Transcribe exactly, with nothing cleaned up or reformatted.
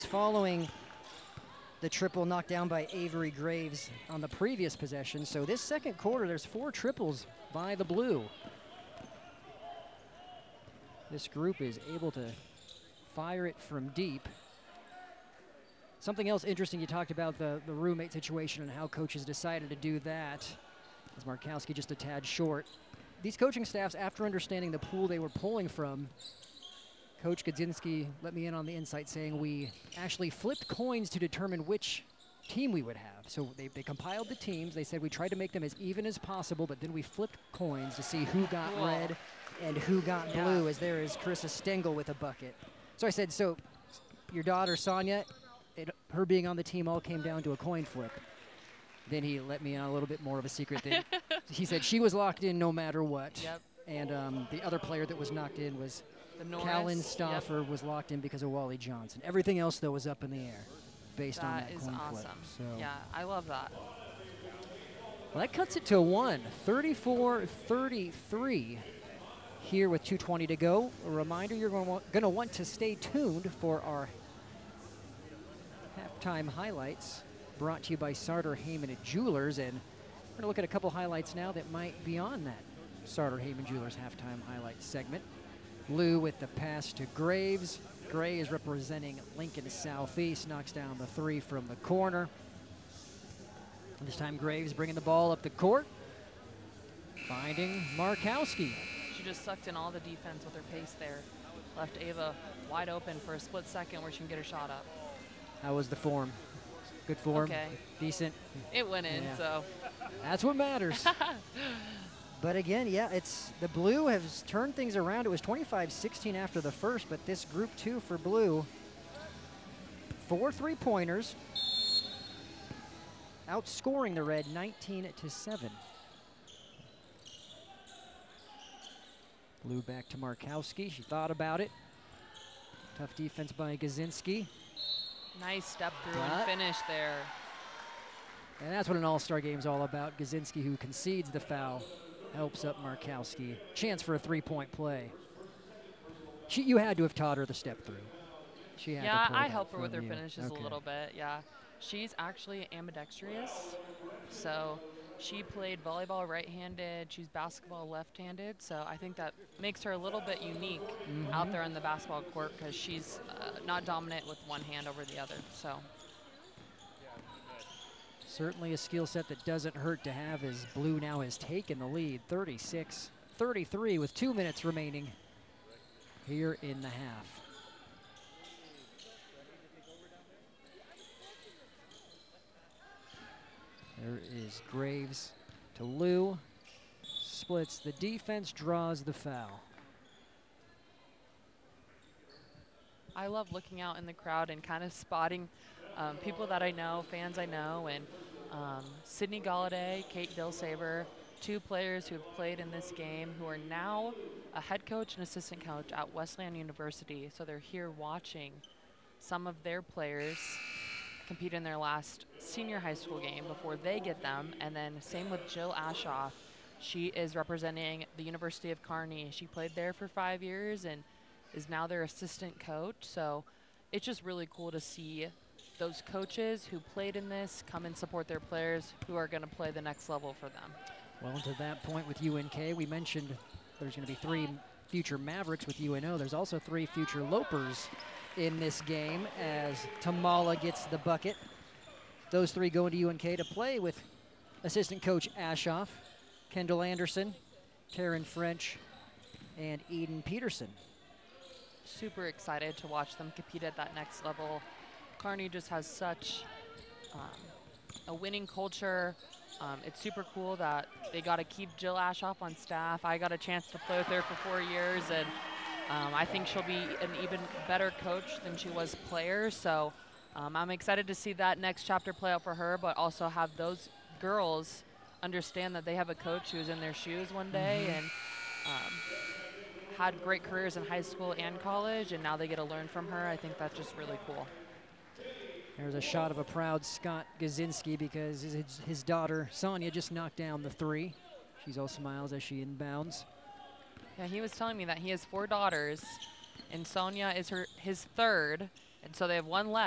following the triple knocked down by Avery Graves on the previous possession. So this second quarter, there's four triples by the Blue. This group is able to fire it from deep. Something else interesting, you talked about the, the roommate situation and how coaches decided to do that. As Markowski just a tad short. These coaching staffs, after understanding the pool they were pulling from, Coach Gadzinski let me in on the insight saying we actually flipped coins to determine which team we would have. So they, they compiled the teams. They said we tried to make them as even as possible, but then we flipped coins to see who got Cool. red and who got Yeah. blue, as there is Carissa Stengel with a bucket. So I said, so your daughter, Sonia, it, her being on the team all came down to a coin flip. Then he let me in on a little bit more of a secret. That he said she was locked in no matter what. Yep. And um, the other player that was knocked in was The Norris. Callan Yep. Stauffer was locked in because of Wally Johnson. Everything else, though, was up in the air based on That that is coin awesome. flip. So Yeah, I love that. well, that cuts it to one, thirty-four thirty-three here with two twenty to go. A reminder, you're going to want to stay tuned for our halftime highlights brought to you by Sartor Heyman Jewelers. And we're going to look at a couple highlights now that might be on that Sartor Heyman Jewelers halftime highlights segment. Lou with the pass to Graves. Gray is representing Lincoln Southeast, knocks down the three from the corner. This time Graves bringing the ball up the court, finding Markowski. She just sucked in all the defense with her pace there. Left Ava wide open for a split second where she can get her shot up. How was the form? Good form? Okay. Decent? It went in, Yeah. so. That's what matters. But again, yeah, it's the Blue has turned things around. It was twenty-five sixteen after the first, but this group two for Blue, four three-pointers, outscoring the Red nineteen to seven. Blue back to Markowski. She thought about it. Tough defense by Gadzinski. Nice step through But- and finish there. And that's what an all-star game's all about. Gadzinski, who concedes the foul, helps up Markowski. Chance for a three-point play. She, you had to have taught her the step through. She had Yeah, to pull I that help her with her from you. finishes Okay. a little bit, yeah. She's actually ambidextrous, so she played volleyball right-handed, she's basketball left-handed, so I think that makes her a little bit unique out Mhm. there on the basketball court because she's uh, not dominant with one hand over the other, so. Certainly a skill set that doesn't hurt to have, as Blue now has taken the lead, thirty-six thirty-three with two minutes remaining here in the half. There is Graves to Lou. Splits the defense, draws the foul. I love looking out in the crowd and kind of spotting um, people that I know, fans I know, and um, Sydney Galladay, Kate Dilsaver, two players who have played in this game who are now a head coach and assistant coach at Wesleyan University. So they're here watching some of their players compete in their last senior high school game before they get them. And then same with Jill Ashoff. She is representing the University of Kearney. She played there for five years and is now their assistant coach. So it's just really cool to see those coaches who played in this come and support their players who are going to play the next level for them. Well, to that point with U N K, we mentioned there's going to be three future Mavericks with U N O. There's also three future Lopers in this game as Tamala gets the bucket. Those three go into U N K to play with assistant coach Ashoff, Kendall Anderson, Taryn French, and Eden Peterson. Super excited to watch them compete at that next level. Kearney just has such um, a winning culture. Um, it's super cool that they got to keep Jill Ashoff on staff. I got a chance to play with her for four years, and um, I think she'll be an even better coach than she was player. So um, I'm excited to see that next chapter play out for her, but also have those girls understand that they have a coach who's in their shoes one day Mhm. and um, had great careers in high school and college, and now they get to learn from her. I think that's just really cool. There's a shot of a proud Scott Gadzinski because his, his daughter, Sonia, just knocked down the three. She's all smiles as she inbounds. Yeah, he was telling me that he has four daughters, and Sonia is her his third, and so they have one left.